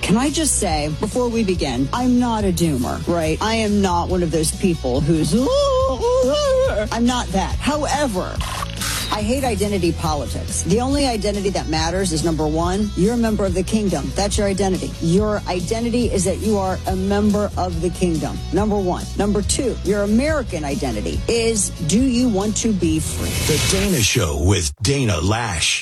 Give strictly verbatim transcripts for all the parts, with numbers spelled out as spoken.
Can I just say, before we begin, I'm not a doomer, right? I am not one of those people who's, I'm not that. However, I hate identity politics. The only identity that matters is, number one, you're a member of the kingdom. That's your identity. Your identity is that you are a member of the kingdom. Number one. Number two, your American identity is, do you want to be free? The Dana Show with Dana Lash.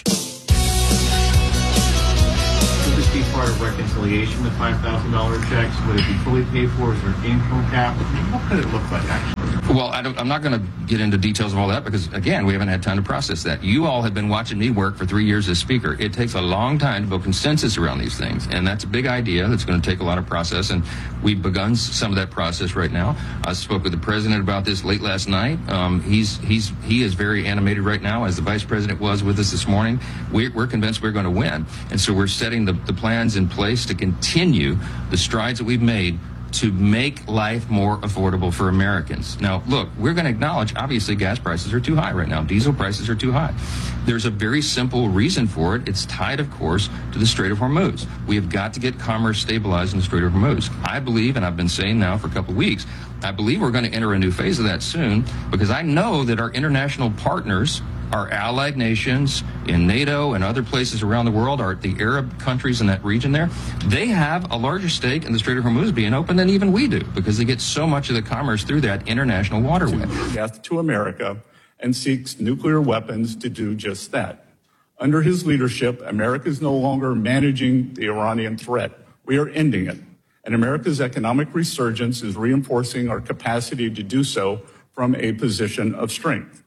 Would this be part of reconciliation, the five thousand dollars checks? Would it be fully paid for? Is there an income cap? What could it look like, actually? Well, I don't, I'm not going to get into details of all that because, again, we haven't had time to process that. You all have been watching me work for three years as Speaker. It takes a long time to build consensus around these things, and that's a big idea that's going to take a lot of process, and we've begun some of that process right now. I spoke with the President about this late last night. Um, he's he's he is very animated right now, as the Vice President was with us this morning. We're, we're convinced we're going to win, and so we're setting the, the plans in place to continue the strides that we've made to make life more affordable for Americans. Now, look, we're going to acknowledge, obviously, gas prices are too high right now. Diesel prices are too high. There's a very simple reason for it. It's tied, of course, to the Strait of Hormuz. We have got to get commerce stabilized in the Strait of Hormuz. I believe, and I've been saying now for a couple of weeks, I believe we're going to enter a new phase of that soon, because I know that our international partners, our allied nations in NATO and other places around the world, are the Arab countries in that region there, they have a larger stake in the Strait of Hormuz being open than even we do, because they get so much of the commerce through that international waterway. Death to America, and seeks nuclear weapons to do just that. Under his leadership, America is no longer managing the Iranian threat. We are ending it. And America's economic resurgence is reinforcing our capacity to do so from a position of strength.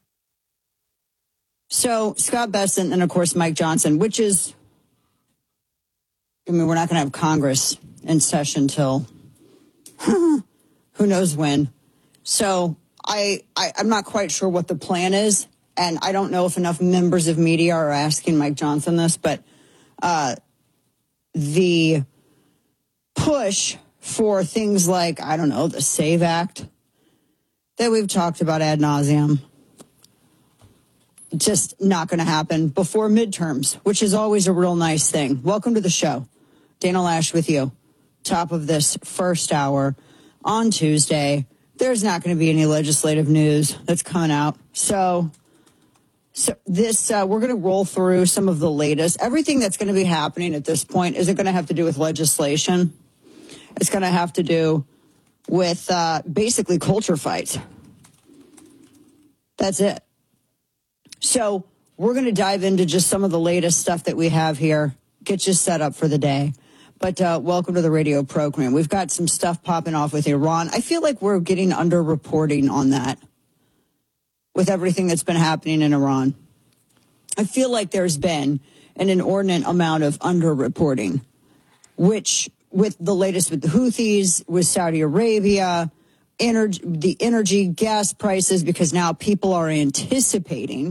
So Scott Bessent and, of course, Mike Johnson, which is, I mean, we're not going to have Congress in session till who knows when. So I, I, I'm not quite sure what the plan is, and I don't know if enough members of media are asking Mike Johnson this, but uh, the push for things like, I don't know, the SAVE Act that we've talked about ad nauseum, just not going to happen before midterms, which is always a real nice thing. Welcome to the show. Dana Lash with you. Top of this first hour on Tuesday. There's not going to be any legislative news that's coming out. So, so this, uh, we're going to roll through some of the latest. Everything that's going to be happening at this point isn't going to have to do with legislation. It's going to have to do with uh, basically culture fights. That's it. So we're going to dive into just some of the latest stuff that we have here, get you set up for the day. But uh, welcome to the radio program. We've got some stuff popping off with Iran. I feel like we're getting under-reporting on that with everything that's been happening in Iran. I feel like there's been an inordinate amount of under-reporting, which with the latest with the Houthis, with Saudi Arabia, energy, the energy, gas prices, because now people are anticipating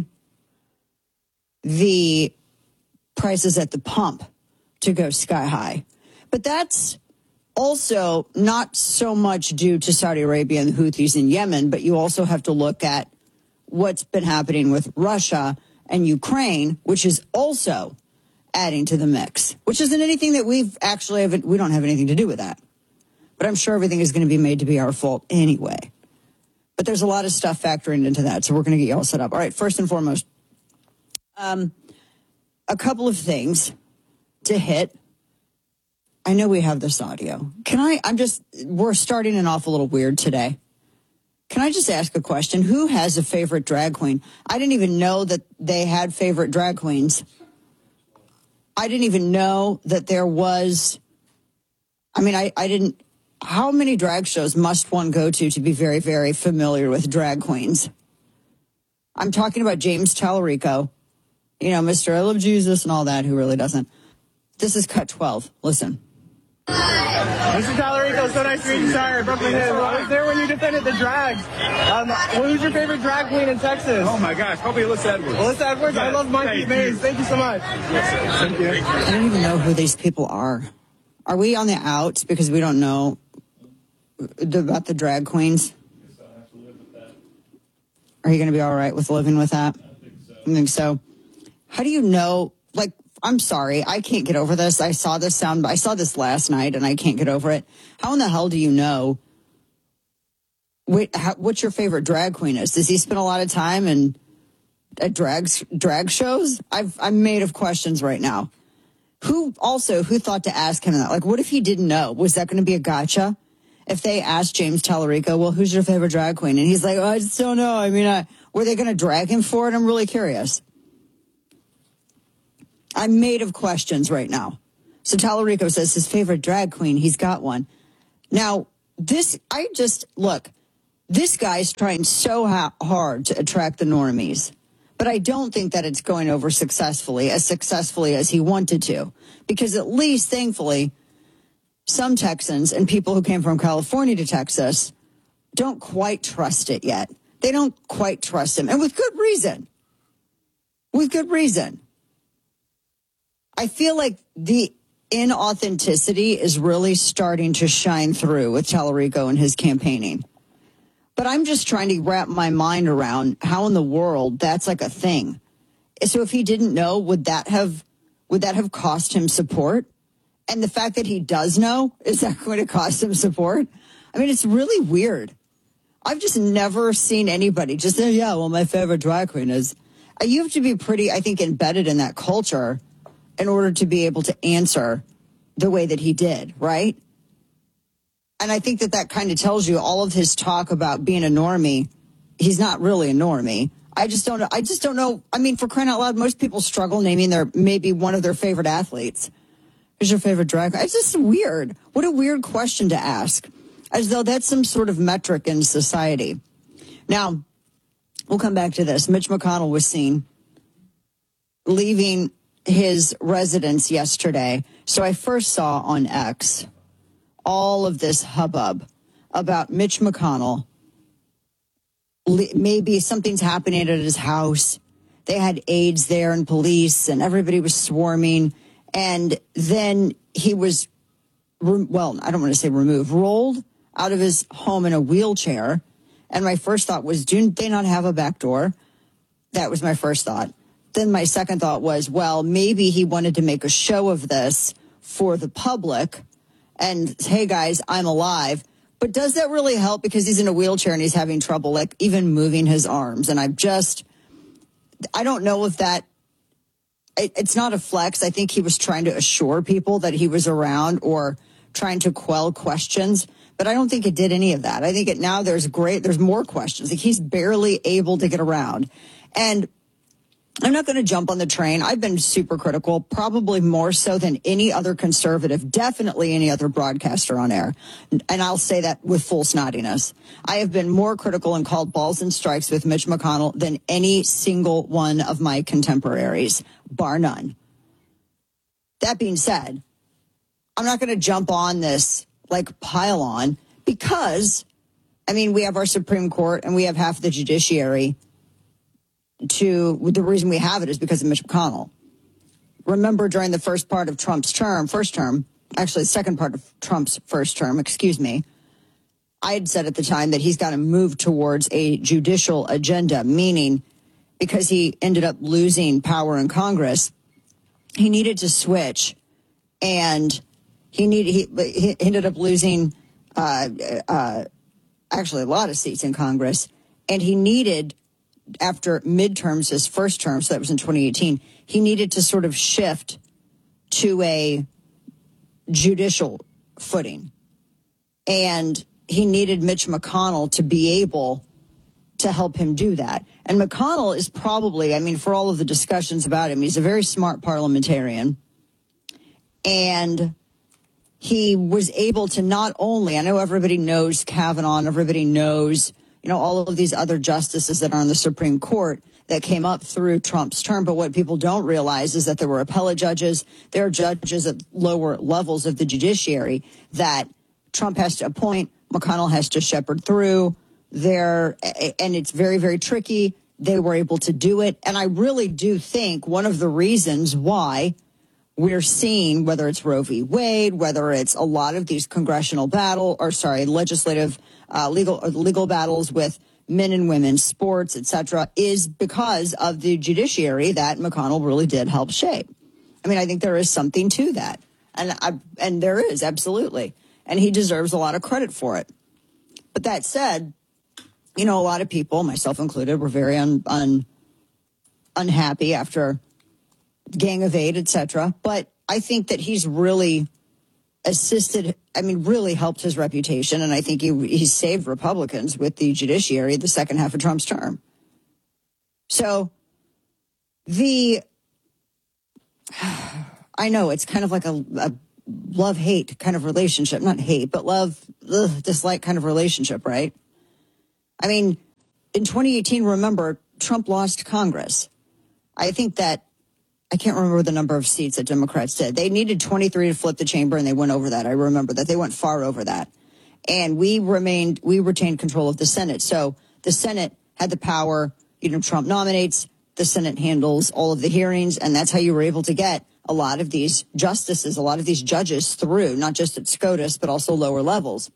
the prices at the pump to go sky high. But that's also not so much due to Saudi Arabia and the Houthis in Yemen, but you also have to look at what's been happening with Russia and Ukraine, which is also adding to the mix, which isn't anything that we've actually, haven't, we don't have anything to do with that. But I'm sure everything is going to be made to be our fault anyway. But there's a lot of stuff factoring into that, so we're going to get you all set up. All right, first and foremost, um, a couple of things to hit. I know we have this audio. Can I, I'm just, we're starting it off a little weird today. Can I just ask a question? Who has a favorite drag queen? I didn't even know that they had favorite drag queens. I didn't even know that there was, I mean, I, I didn't, how many drag shows must one go to to be very, very familiar with drag queens? I'm talking about James Tallarico, you know, Mister I Love Jesus and all that, who really doesn't. This is cut twelve. Listen. Mister Tallarico, so nice to meet you. Sorry, Brooklyn Hills. I was there when you defended the drags. Um, who's your favorite drag queen in Texas? Oh my gosh, probably Alyssa Edwards. Alyssa Edwards, yes. I love Monkey Maze. Thank you so much. Yes, thank you. I don't even know who these people are. Are we on the outs because we don't know about the drag queens? Are you going to be all right with living with that? I think so. I think so. How do you know, like, I'm sorry. I can't get over this. I saw this sound. I saw this last night and I can't get over it. How in the hell do you know what, how, what your favorite drag queen is? Does he spend a lot of time in at drag, drag shows? I've, I'm made of questions right now. Who also, who thought to ask him that? Like, what if he didn't know? Was that going to be a gotcha? If they asked James Tallarico, well, who's your favorite drag queen? And he's like, oh, I just don't know. I mean, I, were they going to drag him for it? I'm really curious. I'm made of questions right now. So Tallarico says his favorite drag queen, he's got one. Now, this, I just, look, this guy's trying so ha- hard to attract the normies. But I don't think that it's going over successfully, as successfully as he wanted to. Because at least, thankfully, some Texans and people who came from California to Texas don't quite trust it yet. They don't quite trust him. And with good reason. With good reason. I feel like the inauthenticity is really starting to shine through with Tallarico and his campaigning. But I'm just trying to wrap my mind around how in the world that's like a thing. So if he didn't know, would that have would that have cost him support? And the fact that he does know, is that going to cost him support? I mean, it's really weird. I've just never seen anybody just say, yeah, well, my favorite drag queen is. You have to be pretty, I think, embedded in that culture in order to be able to answer the way that he did, right? And I think that that kind of tells you all of his talk about being a normie. He's not really a normie. I just don't know. I just don't know. I mean, for crying out loud, most people struggle naming their, maybe one of their favorite athletes. Who's your favorite drag? It's just weird. What a weird question to ask. As though that's some sort of metric in society. Now, we'll come back to this. Mitch McConnell was seen leaving his residence yesterday. So I first saw on X all of this hubbub about Mitch McConnell. Maybe something's happening at his house. They had aides there and police and everybody was swarming. And then he was, well, I don't want to say removed, rolled out of his home in a wheelchair. And my first thought was, do they not have a back door? That was my first thought. Then my second thought was, well, maybe he wanted to make a show of this for the public. And, hey, guys, I'm alive. But does that really help? Because he's in a wheelchair and he's having trouble, like, even moving his arms. And I've just, I don't know if that, it, it's not a flex. I think he was trying to assure people that he was around or trying to quell questions. But I don't think it did any of that. I think it now there's great, there's more questions. Like, he's barely able to get around. And I'm not going to jump on the train. I've been super critical, probably more so than any other conservative, definitely any other broadcaster on air. And I'll say that with full snottiness. I have been more critical and called balls and strikes with Mitch McConnell than any single one of my contemporaries, bar none. That being said, I'm not going to jump on this like pile on because, I mean, we have our Supreme Court and we have half the judiciary. To the reason we have it is because of Mitch McConnell. Remember, during the first part of Trump's term, first term, actually the second part of Trump's first term, excuse me, I had said at the time that he's got to move towards a judicial agenda, meaning because he ended up losing power in Congress, he needed to switch, and he needed he, he ended up losing uh, uh, actually a lot of seats in Congress, and he needed. After midterms, his first term, so that was in twenty eighteen, he needed to sort of shift to a judicial footing. And he needed Mitch McConnell to be able to help him do that. And McConnell is probably, I mean, for all of the discussions about him, he's a very smart parliamentarian. And he was able to not only, I know everybody knows Kavanaugh, everybody knows you know, all of these other justices that are on the Supreme Court that came up through Trump's term. But what people don't realize is that there were appellate judges. There are judges at lower levels of the judiciary that Trump has to appoint. McConnell has to shepherd through there. And it's very, very tricky. They were able to do it. And I really do think one of the reasons why we're seeing, whether it's Roe v. Wade, whether it's a lot of these congressional battle or sorry, legislative Uh, legal legal battles with men and women, sports, et cetera, is because of the judiciary that McConnell really did help shape. I mean, I think there is something to that. And I, and there is, absolutely. And he deserves a lot of credit for it. But that said, you know, a lot of people, myself included, were very un, un, unhappy after Gang of Eight, et cetera. But I think that he's really assisted, I mean, really helped his reputation. And I think he, he saved Republicans with the judiciary the second half of Trump's term. So the, I know it's kind of like a, a love-hate kind of relationship, not hate, but love, ugh, dislike kind of relationship, right? I mean, in twenty eighteen, remember, Trump lost Congress. I think that, I can't remember the number of seats that Democrats did. They needed twenty-three to flip the chamber, and they went over that. I remember that. They went far over that. And we remained, we retained control of the Senate. So the Senate had the power, you know, Trump nominates, the Senate handles all of the hearings, and that's how you were able to get a lot of these justices, a lot of these judges through, not just at SCOTUS, but also lower levels.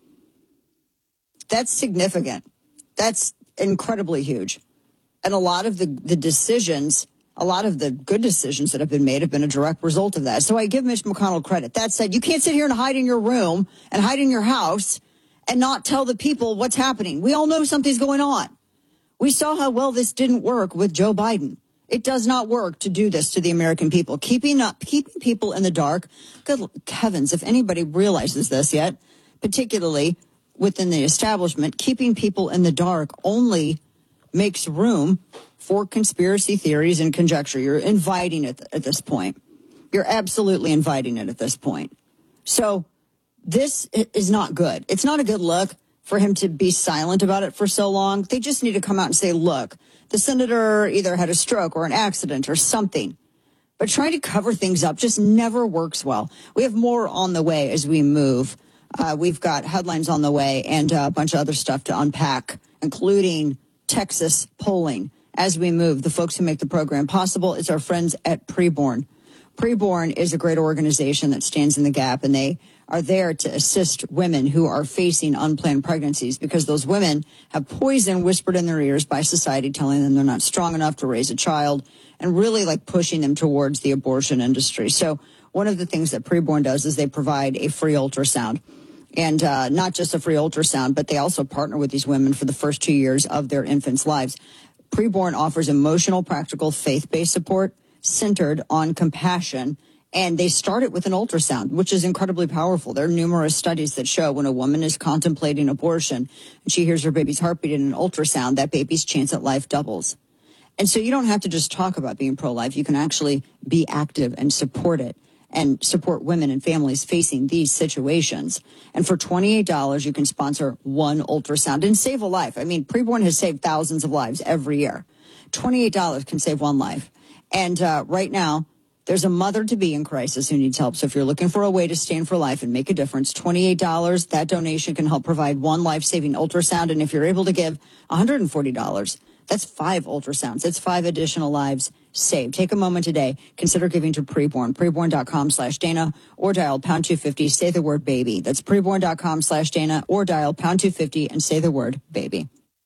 That's significant. That's incredibly huge. And a lot of the, the decisions, a lot of the good decisions that have been made have been a direct result of that. So I give Mitch McConnell credit. That said, you can't sit here and hide in your room and hide in your house and not tell the people what's happening. We all know something's going on. We saw how well this didn't work with Joe Biden. It does not work to do this to the American people. Keeping up, keeping people in the dark. Good heavens, if anybody realizes this yet, particularly within the establishment, keeping people in the dark only makes room for conspiracy theories and conjecture. You're inviting it at this point. You're absolutely inviting it at this point. So this is not good. It's not a good look for him to be silent about it for so long. They just need to come out and say, look, the senator either had a stroke or an accident or something. But trying to cover things up just never works well. We have more on the way as we move. Uh, we've got headlines on the way and a bunch of other stuff to unpack, including Texas polling. As we move, the folks who make the program possible, it's our friends at Preborn. Preborn is a great organization that stands in the gap, and they are there to assist women who are facing unplanned pregnancies because those women have poison whispered in their ears by society, telling them they're not strong enough to raise a child and really like pushing them towards the abortion industry. So one of the things that Preborn does is they provide a free ultrasound. And uh, not just a free ultrasound, but they also partner with these women for the first two years of their infants' lives. Preborn offers emotional, practical, faith-based support centered on compassion. And they start it with an ultrasound, which is incredibly powerful. There are numerous studies that show when a woman is contemplating abortion and she hears her baby's heartbeat in an ultrasound, that baby's chance at life doubles. And so you don't have to just talk about being pro-life. You can actually be active and support it and support women and families facing these situations. And for twenty-eight dollars, you can sponsor one ultrasound and save a life. I mean, Preborn has saved thousands of lives every year. twenty-eight dollars can save one life. And uh, right now, there's a mother-to-be in crisis who needs help. So if you're looking for a way to stand for life and make a difference, twenty-eight dollars, that donation can help provide one life-saving ultrasound. And if you're able to give one hundred forty dollars, that's five ultrasounds. That's five additional lives saved. Take a moment today. Consider giving to Preborn. Preborn.com slash Dana or dial pound two fifty. Say the word baby. That's Preborn.com slash Dana or dial pound two fifty and say the word baby.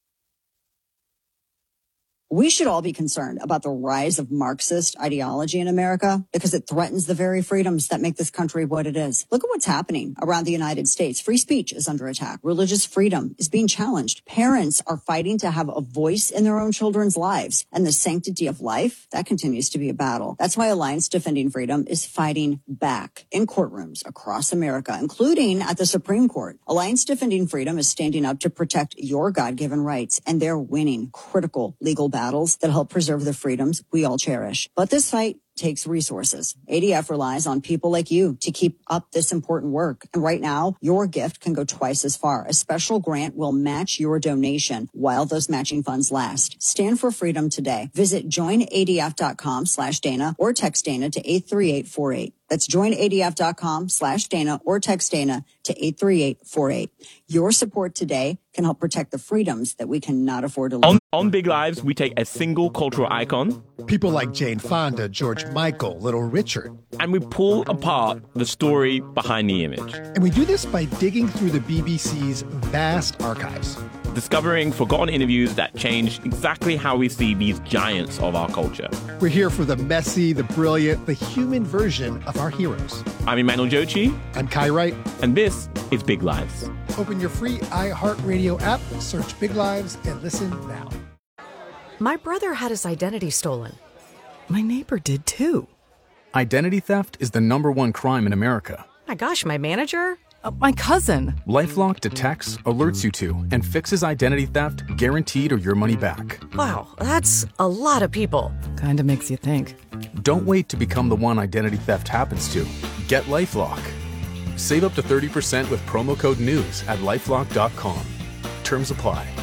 We should all be concerned about the rise of Marxist ideology in America because it threatens the very freedoms that make this country what it is. Look at what's happening around the United States. Free speech is under attack. Religious freedom is being challenged. Parents are fighting to have a voice in their own children's lives. And the sanctity of life, that continues to be a battle. That's why Alliance Defending Freedom is fighting back in courtrooms across America, including at the Supreme Court. Alliance Defending Freedom is standing up to protect your God-given rights, and they're winning critical legal battles that help preserve the freedoms we all cherish. But this fight takes resources. A D F relies on people like you to keep up this important work. And right now, your gift can go twice as far. A special grant will match your donation while those matching funds last. Stand for freedom today. Visit joinadf.com slash Dana or text Dana to eight three eight four eight. That's joinadf.com slash Dana or text Dana to eight three eight four eight. Your support today can help protect the freedoms that we cannot afford to lose. On, on Big Lives, we take a single cultural icon. People like Jane Fonda, George Michael, Little Richard. And we pull apart the story behind the image. And we do this by digging through the B B C's vast archives. discovering forgotten interviews that changed exactly how we see these giants of our culture. We're here for the messy, the brilliant, the human version of our heroes. I'm Emmanuel Jochi. I'm Kai Wright. And this is Big Lives. Open your free iHeartRadio app, search Big Lives, and listen now. My brother had his identity stolen. My neighbor did too. Identity theft is the number one crime in America. My gosh, my manager? Uh, my cousin. LifeLock detects, alerts you to, and fixes identity theft guaranteed or your money back. Wow, that's a lot of people. Kinda makes you think. Don't wait to become the one identity theft happens to. Get LifeLock. Save up to thirty percent with promo code NEWS at LifeLock dot com. Terms apply.